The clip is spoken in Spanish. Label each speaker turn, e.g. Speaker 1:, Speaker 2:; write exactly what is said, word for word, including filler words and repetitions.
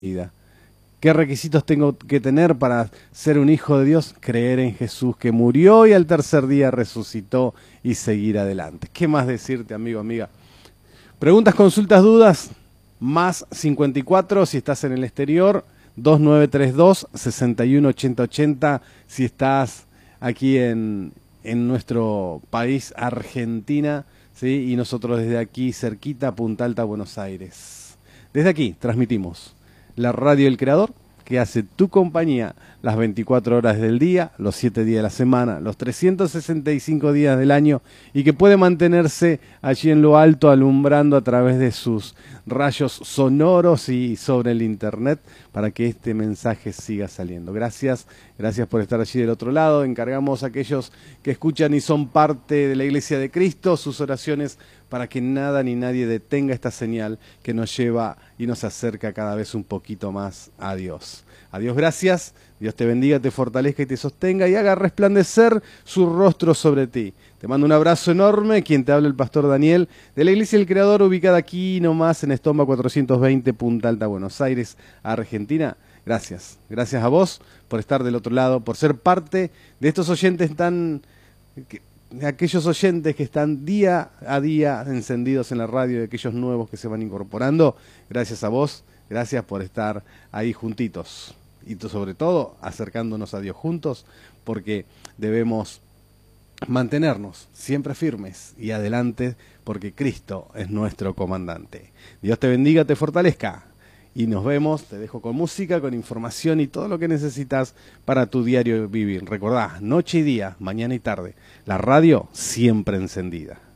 Speaker 1: vida. ¿Qué requisitos tengo que tener para ser un hijo de Dios? Creer en Jesús, que murió y al tercer día resucitó, y seguir adelante. ¿Qué más decirte, amigo, amiga? Preguntas, consultas, dudas, más cincuenta y cuatro si estás en el exterior, dos nueve tres dos, seis uno ocho cero ocho cero si estás aquí en, en nuestro país, Argentina, ¿sí? Y nosotros desde aquí, cerquita, Punta Alta, Buenos Aires. Desde aquí transmitimos la radio del Creador, que hace tu compañía las veinticuatro horas del día, los siete días de la semana, los trescientos sesenta y cinco días del año, y que puede mantenerse allí en lo alto, alumbrando a través de sus rayos sonoros y sobre el internet, para que este mensaje siga saliendo. Gracias, gracias por estar allí del otro lado. Encargamos a aquellos que escuchan y son parte de la Iglesia de Cristo sus oraciones para que nada ni nadie detenga esta señal que nos lleva y nos acerca cada vez un poquito más a Dios. A Dios gracias, Dios te bendiga, te fortalezca y te sostenga y haga resplandecer su rostro sobre ti. Te mando un abrazo enorme, quien te habla el pastor Daniel, de la Iglesia del Creador, ubicada aquí nomás en Estomba cuatrocientos veinte, Punta Alta, Buenos Aires, Argentina. Gracias, gracias a vos por estar del otro lado, por ser parte de estos oyentes tan... de aquellos oyentes que están día a día encendidos en la radio, de aquellos nuevos que se van incorporando. Gracias a vos, gracias por estar ahí juntitos. Y sobre todo, acercándonos a Dios juntos, porque debemos mantenernos siempre firmes y adelante, porque Cristo es nuestro comandante. Dios te bendiga, te fortalezca. Y nos vemos, te dejo con música, con información y todo lo que necesitas para tu diario vivir. Recordá, noche y día, mañana y tarde, la radio siempre encendida.